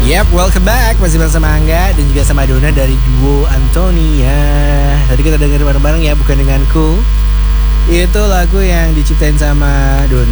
Yep, welcome back. Masih bersama Angga dan juga sama Dona dari duo Antonia. Tadi kita dengerin bareng-bareng ya, bukan denganku. Itu lagu yang diciptain sama Dona